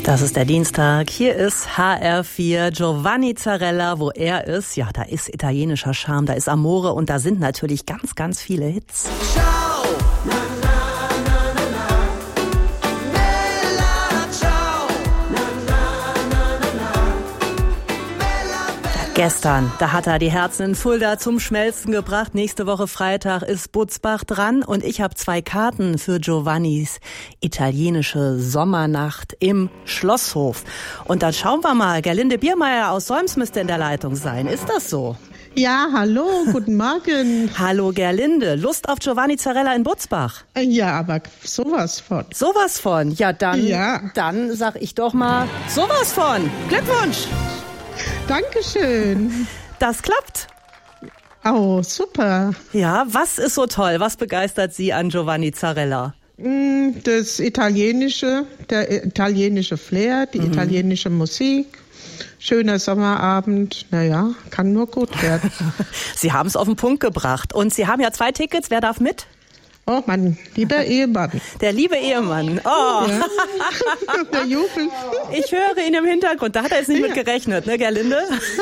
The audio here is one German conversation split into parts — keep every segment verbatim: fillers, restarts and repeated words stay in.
Das ist der Dienstag. Hier ist H R vier. Giovanni Zarella, wo er ist. Ja, da ist italienischer Charme, da ist Amore und da sind natürlich ganz, ganz viele Hits. Ciao! Na, na, na, na, na. Bella, ciao! Na, na, na, na, na. Bella, bella. Gestern, da hat er die Herzen in Fulda zum Schmelzen gebracht. Nächste Woche Freitag ist Butzbach dran und ich habe zwei Karten für Giovannis italienische Sommernacht im Schlosshof. Und dann schauen wir mal, Gerlinde Biermeier aus Solms müsste in der Leitung sein. Ist das so? Ja, hallo, guten Morgen. Hallo Gerlinde, Lust auf Giovanni Zarella in Butzbach? Ja, aber sowas von. Sowas von? Ja, dann, Ja. dann sag ich doch mal sowas von. Glückwunsch! Dankeschön. Das klappt. Oh, super. Ja, was ist so toll? Was begeistert Sie an Giovanni Zarella? Mm, Das Italienische, der italienische Flair, die Mhm. italienische Musik. Schöner Sommerabend. Naja, kann nur gut werden. Sie haben es auf den Punkt gebracht. Und Sie haben ja zwei Tickets. Wer darf mit? Oh, mein lieber Ehemann. Der liebe Ehemann. Oh, Ja. Der Jubel. ich höre ihn im Hintergrund. Da hat er jetzt nicht Ja. mit gerechnet, ne, Gerlinde?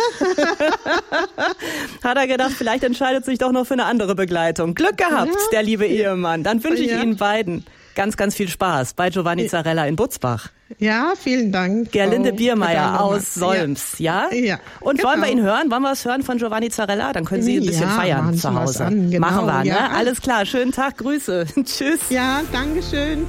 Hat er gedacht, vielleicht entscheidet sich doch noch für eine andere Begleitung. Glück gehabt, Ja. der liebe Ehemann. Dann wünsche ich Ja. Ihnen beiden ganz, ganz viel Spaß bei Giovanni Zarella in Butzbach. Ja, vielen Dank. Gerlinde Frau Biermeier Pedalmann. aus Solms, ja? Ja. Und Genau. wollen wir ihn hören? Wollen wir es hören von Giovanni Zarella? Dann können Sie ein bisschen Ja, feiern machen zu Sie was Hause. an, genau, Machen wir, ne? ja. Alles klar. Schönen Tag, Grüße. Tschüss. Ja, danke schön.